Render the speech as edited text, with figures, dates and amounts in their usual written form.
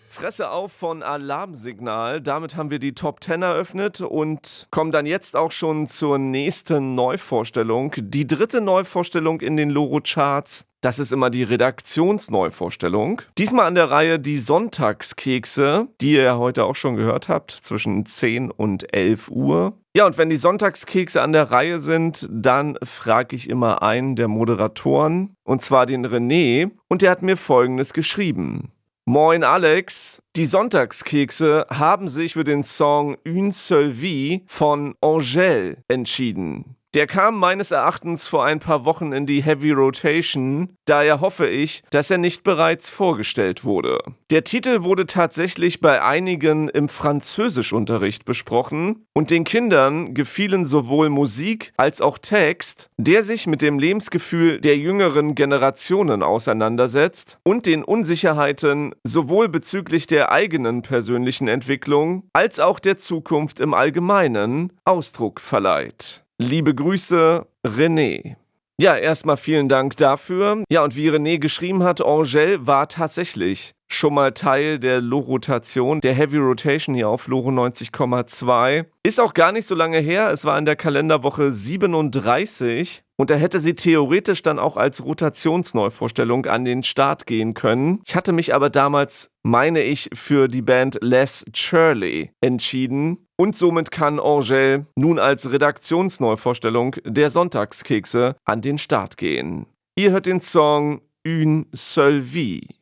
Fresse auf von Alarmsignal. Damit haben wir die Top 10 eröffnet und kommen dann jetzt auch schon zur nächsten Neuvorstellung. Die dritte Neuvorstellung in den Loro-Charts. Das ist immer die Redaktionsneuvorstellung. Diesmal an der Reihe die Sonntagskekse, die ihr ja heute auch schon gehört habt, zwischen 10 und 11 Uhr. Ja, und wenn die Sonntagskekse an der Reihe sind, dann frage ich immer einen der Moderatoren, und zwar den René, und der hat mir Folgendes geschrieben. Moin Alex, die Sonntagskekse haben sich für den Song Une seule vie von Angèle entschieden. Der kam meines Erachtens vor ein paar Wochen in die Heavy Rotation, daher hoffe ich, dass er nicht bereits vorgestellt wurde. Der Titel wurde tatsächlich bei einigen im Französischunterricht besprochen und den Kindern gefielen sowohl Musik als auch Text, der sich mit dem Lebensgefühl der jüngeren Generationen auseinandersetzt und den Unsicherheiten sowohl bezüglich der eigenen persönlichen Entwicklung als auch der Zukunft im Allgemeinen Ausdruck verleiht. Liebe Grüße, René. Ja, erstmal vielen Dank dafür. Ja, und wie René geschrieben hat, Angèle war tatsächlich schon mal Teil der Loro-Rotation, der Heavy Rotation hier auf Loro 90,2. Ist auch gar nicht so lange her, es war in der Kalenderwoche 37 und da hätte sie theoretisch dann auch als Rotationsneuvorstellung an den Start gehen können. Ich hatte mich aber damals, meine ich, für die Band Les Shirley entschieden und somit kann Angèle nun als Redaktionsneuvorstellung der Sonntagskekse an den Start gehen. Ihr hört den Song Une seule vie.